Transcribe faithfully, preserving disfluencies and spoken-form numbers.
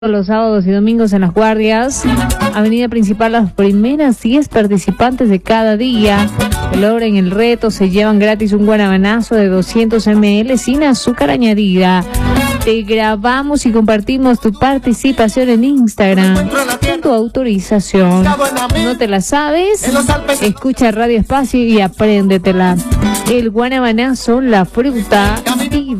los sábados y domingos en Las Guardias, avenida principal. Las primeras diez participantes de cada día que logren el reto se llevan gratis un guanabanazo de doscientos mililitros sin azúcar añadida. Te grabamos y compartimos tu participación en Instagram con tu autorización. ¿No te la sabes? Escucha Radio Espacio y apréndetela. El guanabanazo, la fruta